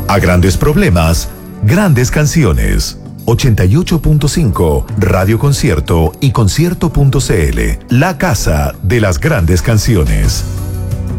A grandes problemas, grandes canciones. 88.5 Radio Concierto y concierto.cl, la casa de las grandes canciones.